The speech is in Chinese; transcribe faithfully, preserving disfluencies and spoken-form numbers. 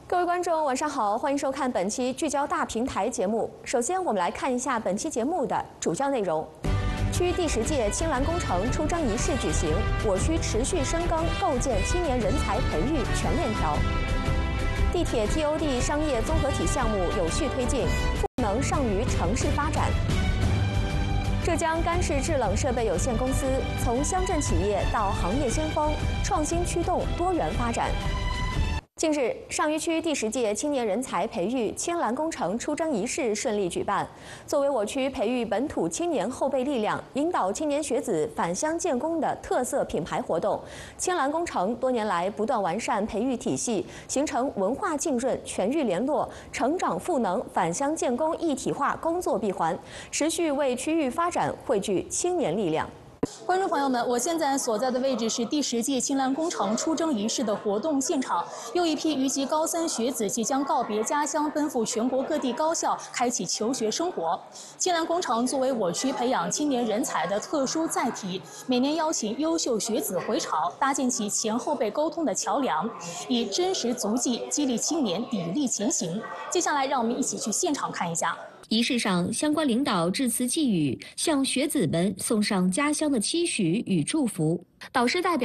各位观众，晚上好，欢迎收看本期聚焦大平台节目。首先，我们来看一下本期节目的主要内容。区第十届青蓝工程出征仪式举行，我区持续深耕构建青年人才培育全链条。地铁 T O D 商业综合体项目有序推进，赋能上虞城市发展。浙江干式制冷设备有限公司从乡镇企业到行业先锋，创新驱动多元发展。近日，上虞区第十届青年人才培育青蓝工程出征仪式顺利举办。作为我区培育本土青年后备力量、引导青年学子返乡建功的特色品牌活动，青蓝工程多年来不断完善培育体系，形成文化浸润、全域联络、成长赋能、返乡建功一体化工作闭环，持续为区域发展汇聚青年力量。 观众朋友们，我现在所在的位置是第十届青蓝工程出征仪式的活动现场。又一批豫籍高三学子即将告别家乡，奔赴全国各地高校，开启求学生活。青蓝工程作为我区培养青年人才的特殊载体，每年邀请优秀学子回巢，搭建起前后辈沟通的桥梁，以真实足迹激励青年砥砺前行。接下来，让我们一起去现场看一下。 仪式上，相关领导致辞寄语，向学子们送上家乡的期许与祝福。导师代表